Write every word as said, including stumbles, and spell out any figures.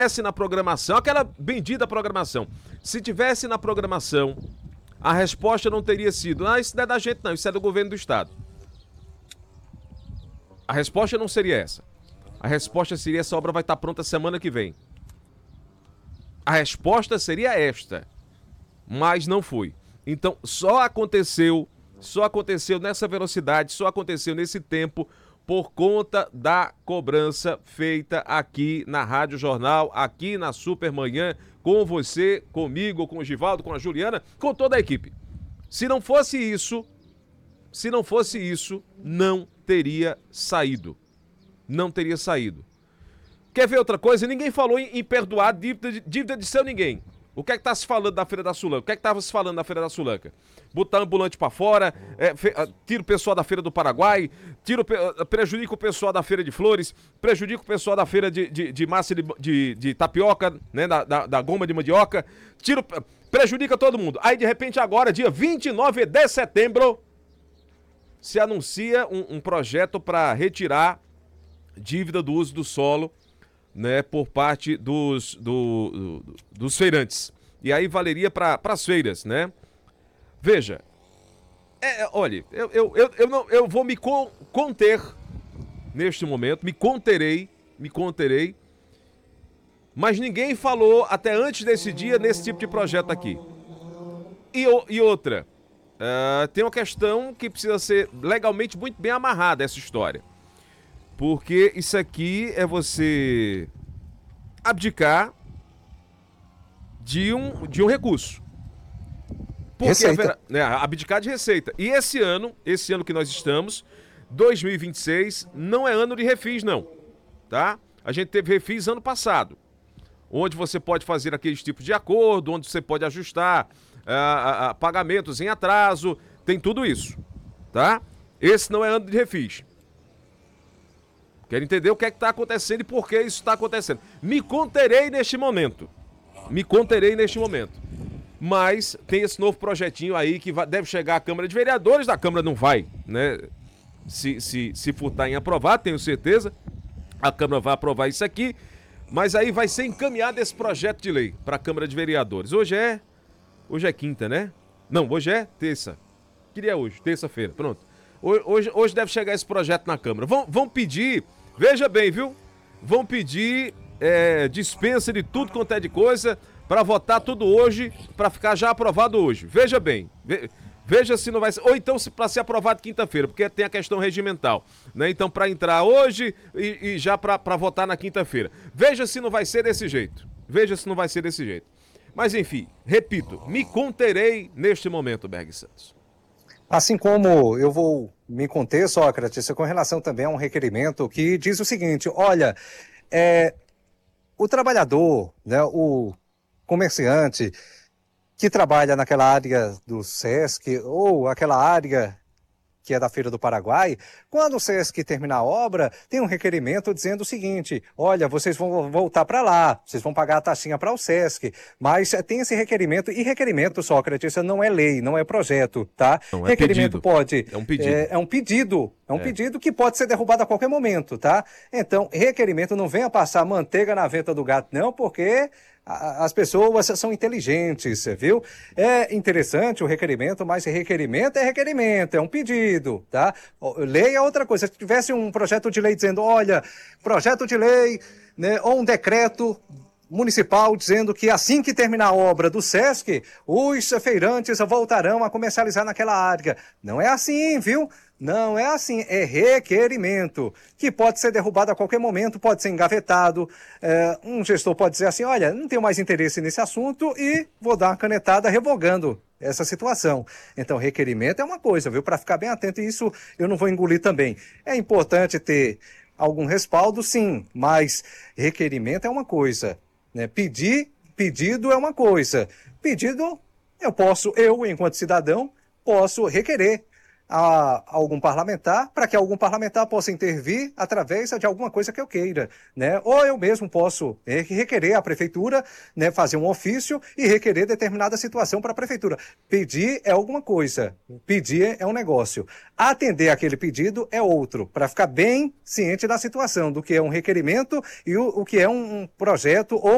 tivesse na programação, aquela bendita programação, se tivesse na programação, a resposta não teria sido, ah, isso não é da gente não, isso é do governo do estado. A resposta não seria essa. A resposta seria, essa obra vai estar pronta semana que vem. A resposta seria esta, mas não foi. Então, só aconteceu, só aconteceu nessa velocidade, só aconteceu nesse tempo, por conta da cobrança feita aqui na Rádio Jornal, aqui na Supermanhã, com você, comigo, com o Givaldo, com a Juliana, com toda a equipe. Se não fosse isso, se não fosse isso, não teria saído. Não teria saído. Quer ver outra coisa? Ninguém falou em, em perdoar dívida de, dívida de seu ninguém. O que é que tá se falando da Feira da Sulanca? O que é que tava se falando da Feira da Sulanca? Botar ambulante pra fora, é, fe, tira o pessoal da Feira do Paraguai, tira o, prejudica o pessoal da Feira de Flores, prejudica o pessoal da Feira de, de, de massa de, de, de tapioca, né, da, da, da goma de mandioca, tira, prejudica todo mundo. Aí, de repente, agora, dia vinte e nove de setembro, se anuncia um, um projeto para retirar dívida do uso do solo, né, por parte dos, do, do, dos feirantes. E aí valeria para as feiras, né? Veja, é, olha, eu, eu, eu, eu, não, eu vou me con conter neste momento, me conterei, me conterei, mas ninguém falou até antes desse dia nesse tipo de projeto aqui. E, e outra, uh, tem uma questão que precisa ser legalmente muito bem amarrada, essa história. Porque isso aqui é você abdicar de um, de um recurso. Porque Receita. A, né, abdicar de receita. E esse ano, esse ano que nós estamos, dois mil e vinte e seis, não é ano de refis, não. Tá? A gente teve refis ano passado, onde você pode fazer aqueles tipos de acordo, onde você pode ajustar uh, uh, uh, pagamentos em atraso, tem tudo isso. Tá? Esse não é ano de refis. Quero entender o que é que está acontecendo e por que isso está acontecendo. Me conterei neste momento. Me conterei neste momento. Mas tem esse novo projetinho aí que vai, deve chegar à Câmara de Vereadores. Da Câmara não vai, né? Se, se, se furtar em aprovar, tenho certeza. A Câmara vai aprovar isso aqui. Mas aí vai ser encaminhado esse projeto de lei para a Câmara de Vereadores. Hoje é... Hoje é quinta, né? Não, hoje é terça. Queria hoje, terça-feira. Pronto. Hoje, hoje deve chegar esse projeto na Câmara. Vão, vão pedir... Veja bem, viu? Vão pedir é, dispensa de tudo quanto é de coisa para votar tudo hoje, para ficar já aprovado hoje. Veja bem, ve, veja se não vai ser... Ou então para ser aprovado quinta-feira, porque tem a questão regimental, né? Então para entrar hoje e, e já para votar na quinta-feira. Veja se não vai ser desse jeito. Veja se não vai ser desse jeito. Mas enfim, repito, me conterei neste momento, Berg Santos. Assim como eu vou me conter, Sócrates, com relação também a um requerimento que diz o seguinte, olha, é, o trabalhador, né, o comerciante que trabalha naquela área do Sesc ou aquela área que é da Feira do Paraguai, quando o Sesc terminar a obra, tem um requerimento dizendo o seguinte, olha, vocês vão voltar para lá, vocês vão pagar a taxinha para o Sesc, mas tem esse requerimento, e requerimento, Sócrates, não é lei, não é projeto, tá? Não, é requerimento pedido. pode... É um pedido. É, é um pedido, é um é. pedido que pode ser derrubado a qualquer momento, tá? Então, requerimento não venha passar manteiga na venta do gato, não, porque... As pessoas são inteligentes, viu? É interessante o requerimento, mas requerimento é requerimento, é um pedido, tá? Lei é outra coisa. Se tivesse um projeto de lei dizendo, olha, projeto de lei, né, ou um decreto municipal dizendo que assim que terminar a obra do Sesc, os feirantes voltarão a comercializar naquela área. Não é assim, viu? Não é assim, é requerimento, que pode ser derrubado a qualquer momento, pode ser engavetado. É, um gestor pode dizer assim, olha, não tenho mais interesse nesse assunto e vou dar uma canetada revogando essa situação. Então, requerimento é uma coisa, viu? Para ficar bem atento, e isso eu não vou engolir também. É importante ter algum respaldo, sim, mas requerimento é uma coisa, né? Pedir, pedido é uma coisa. Pedido, eu posso, eu, enquanto cidadão, posso requerer a algum parlamentar, para que algum parlamentar possa intervir através de alguma coisa que eu queira, né? Ou eu mesmo posso requerer à prefeitura, né, fazer um ofício e requerer determinada situação para a prefeitura. Pedir é alguma coisa, pedir é um negócio. Atender aquele pedido é outro, para ficar bem ciente da situação, do que é um requerimento e o, o que é um projeto ou